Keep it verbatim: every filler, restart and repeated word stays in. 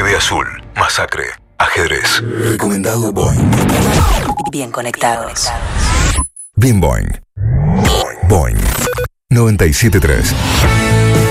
B Azul, Masacre, Ajedrez. Recomendado Boing. Bien conectados. Bien Boing. Boing. noventa y siete punto tres.